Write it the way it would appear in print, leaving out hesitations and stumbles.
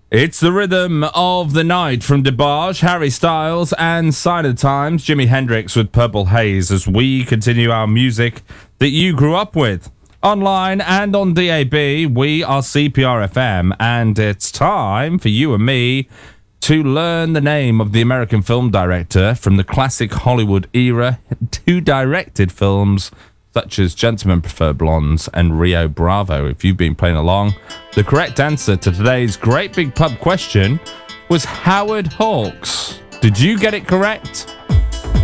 It's the rhythm of the night from DeBarge, Harry Styles, and Sign of the Times, Jimi Hendrix with Purple Haze, as we continue our music that you grew up with. Online and on DAB, we are CPR FM, and it's time for you and me to learn the name of the American film director from the classic Hollywood era who directed films such as Gentlemen Prefer Blondes and Rio Bravo. If you've been playing along, the correct answer to today's Great Big Pub question was Howard Hawks. Did you get it correct?